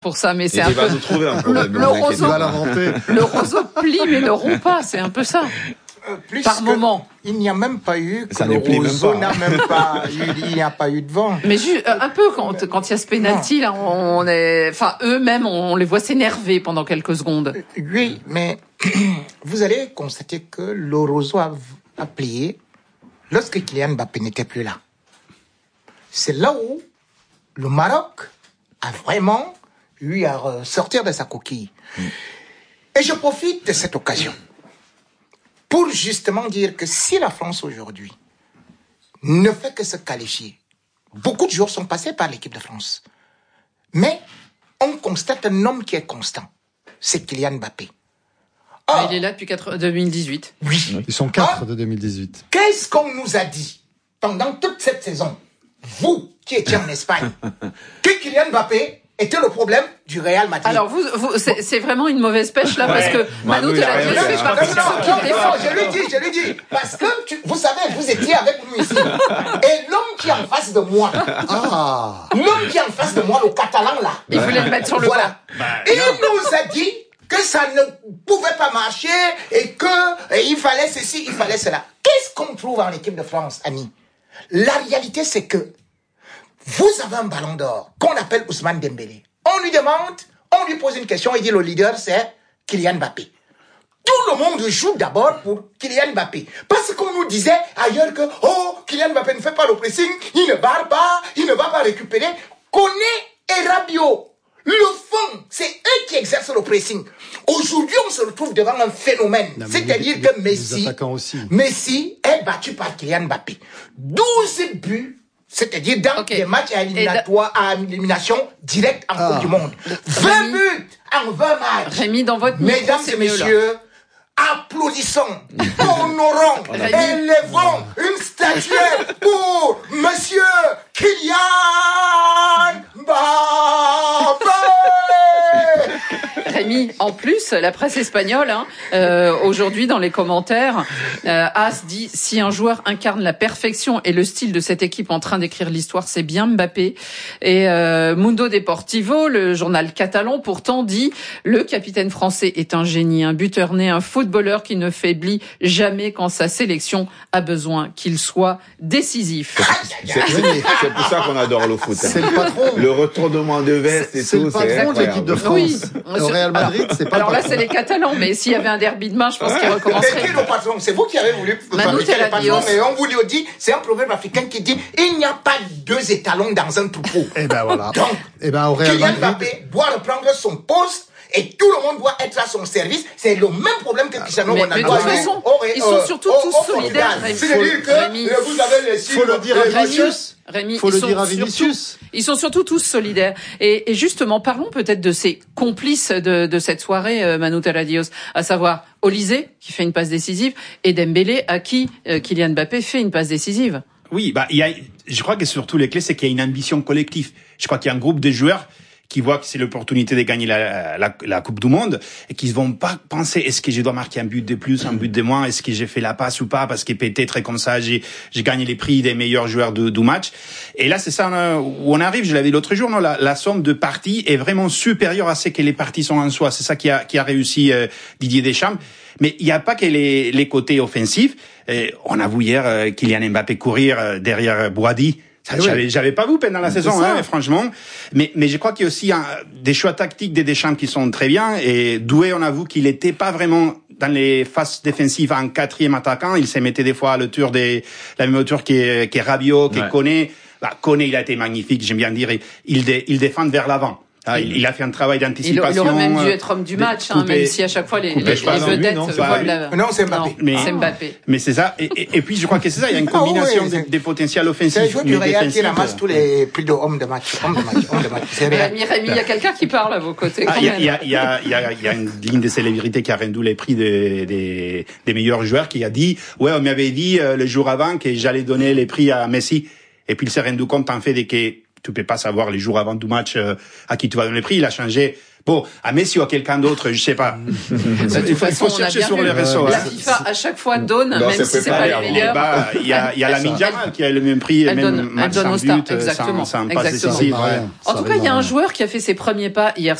pour ça, mais c'est un peu... nous trouver un problème. Le roseau plie mais ne rompt pas, c'est un peu ça. Par moment. Il n'y a même pas eu que le roseau n'a même pas eu, il n'y a pas eu de vent. Mais un peu quand il y a ce pénalty là, eux-mêmes on les voit s'énerver pendant quelques secondes. Oui, mais vous allez constater que le roseau a plié lorsque Kylian Mbappé n'était plus là. C'est là où le Maroc a vraiment eu à sortir de sa coquille. Et je profite de cette occasion pour justement dire que si la France aujourd'hui ne fait que se qualifier, beaucoup de joueurs sont passés par l'équipe de France. Mais on constate un homme qui est constant. C'est Kylian Mbappé. Or, il est là depuis 2018. Oui. Ils sont 4 de 2018. Qu'est-ce qu'on nous a dit pendant toute cette saison, vous qui étiez en Espagne, que Kylian Mbappé était le problème du Real Madrid? Alors c'est vraiment une mauvaise pêche là, parce que Manu te l'a dit. Non, je lui dis, parce que vous savez, vous étiez avec nous ici, et l'homme qui est en face de moi, le Catalan là, il voulait le mettre sur le banc. Il nous a dit que ça ne pouvait pas marcher et que il fallait ceci, il fallait cela. Qu'est-ce qu'on trouve en équipe de France, Annie? La réalité, c'est que vous avez un ballon d'or qu'on appelle Ousmane Dembélé. On lui demande, on lui pose une question, il dit le leader c'est Kylian Mbappé. Tout le monde joue d'abord pour Kylian Mbappé. Parce qu'on nous disait ailleurs que Kylian Mbappé ne fait pas le pressing, il ne barre pas, il ne va pas récupérer. Koné et Rabiot, le fond, c'est eux qui exercent le pressing. Aujourd'hui, on se retrouve devant un phénomène. C'est-à-dire que Messi est battu par Kylian Mbappé. 12 buts. C'est-à-dire dans des matchs à élimination directe en Coupe du Monde. 20 buts en 20 matchs. Rémi, dans votre micro, mesdames et messieurs, applaudissons, honorons, élevons une statuette pour Monsieur Kylian Mbappé. Rémi, en plus, la presse espagnole, aujourd'hui dans les commentaires, As dit « Si un joueur incarne la perfection et le style de cette équipe en train d'écrire l'histoire, c'est bien Mbappé ». Et Mundo Deportivo, le journal catalan, pourtant dit « Le capitaine français est un génie, un buteur né, un footballeur qui ne faiblit jamais quand sa sélection a besoin qu'il soit décisif ». C'est pour ça qu'on adore le foot. C'est le patron. Le retournement de veste et tout, c'est le patron de l'équipe de France. Oui. Au Real Madrid, c'est pas. Alors là, c'est les Catalans, mais s'il y avait un derby demain, je pense qu'ils recommenceraient. Et qui est le patron? C'est vous qui avez voulu fabriquer le patron, mais on vous le dit, c'est un proverbe africain qui dit il n'y a pas deux étalons dans un troupeau. Et ben voilà. Donc, au Real Kylian Madrid, Mbappé doit reprendre son poste. Et tout le monde doit être à son service. C'est le même problème que Cristiano Ronaldo. Mais de toute façon, ils sont surtout tous solidaires. C'est-à-dire que vous avez les faut le dire à Vinicius. Rémi, faut le dire à Vinicius. Ils sont surtout tous solidaires. Et justement, parlons peut-être de ces complices de cette soirée, Manu Terradios, à savoir Olysée, qui fait une passe décisive, et Dembélé, à qui Kylian Mbappé fait une passe décisive. Oui, je crois que surtout les clés, c'est qu'il y a une ambition collective. Je crois qu'il y a un groupe de joueurs qui voient que c'est l'opportunité de gagner la Coupe du Monde et qui ne vont pas penser est-ce que je dois marquer un but de plus, un but de moins, est-ce que j'ai fait la passe ou pas parce que peut-être comme ça j'ai gagné les prix des meilleurs joueurs du match. Et là c'est ça où on arrive, je l'avais dit l'autre jour, la somme de parties est vraiment supérieure à ce que les parties sont en soi. C'est ça qui a réussi Didier Deschamps. Mais il n'y a pas que les côtés offensifs. On a vu hier Kylian Mbappé courir derrière Boadi. J'avais pas vu pendant la saison, franchement. Mais je crois qu'il y a aussi des choix tactiques des Deschamps qui sont très bien. Et Doué, on avoue qu'il était pas vraiment dans les phases défensives en quatrième attaquant. Il se mettait des fois à l'auteur la même hauteur qui Rabiot, qui Koné. Koné, il a été magnifique, j'aime bien dire. Il défend vers l'avant. Il a fait un travail d'anticipation. Il aurait même dû être homme du match, même si à chaque fois les vedettes volent. Non, c'est Mbappé. C'est Mbappé. Mais c'est ça. Et puis je crois que c'est ça. Il y a une combinaison des potentiels offensifs. C'est le joueur du Real qui ramasse tous les prix de homme de match. Rémi, il y a quelqu'un qui parle à vos côtés. Il y a une ligne de célébrité qui a rendu les prix des meilleurs joueurs qui a dit on m'avait dit le jour avant que j'allais donner les prix à Messi. Et puis il s'est rendu compte en fait que tu peux pas savoir les jours avant du match à qui tu vas donner le prix. Il a changé. Bon, à Messi ou à quelqu'un d'autre, je sais pas. Il faut chercher sur les réseaux. La FIFA à chaque fois donne, même si c'est pas les meilleurs. Il y a Lamine Yamal qui a le même prix, même match sans but, sans passe décisive. En tout cas, il y a un joueur qui a fait ses premiers pas hier